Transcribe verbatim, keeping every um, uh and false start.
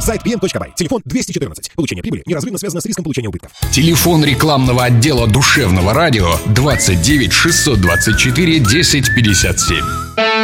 Сайт би эм точка бай. Телефон двести четырнадцать. Получение прибыли неразрывно связано с риском получения убытков. Телефон рекламного отдела душевного радио двадцать девять шестьсот двадцать четыре десять пятьдесят семь.